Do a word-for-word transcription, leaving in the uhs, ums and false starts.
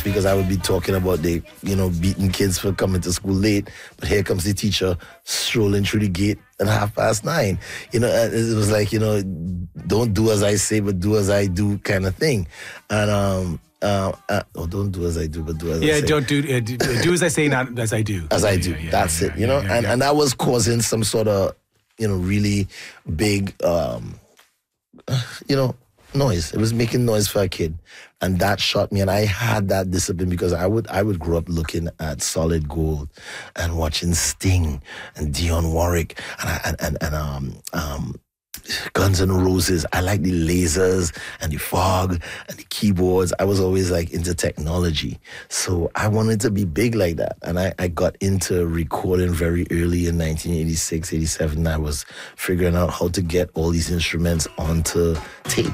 because I would be talking about the, you know, beating kids for coming to school late. But here comes the teacher strolling through the gate at half past nine. You know, it was like, you know, don't do as I say, but do as I do kind of thing. And, um, uh, uh, oh, don't do as I do, but do as yeah, I say. Yeah, don't do, uh, do, do as I say, not as I do. As I do. Yeah, yeah, That's yeah, it, yeah, you know? yeah, yeah, and, yeah. and that was causing some sort of, you know, really big, um, you know, noise. It was making noise for a kid, and that shot me. And I had that discipline because I would I would grow up looking at Solid Gold and watching Sting and Dionne Warwick and I, and, and and um um Guns N' Roses. I like the lasers and the fog and the keyboards. I was always like into technology, so I wanted to be big like that. And I, I got into recording very early in nineteen eighty-six, eighty-seven. I was figuring out how to get all these instruments onto tape.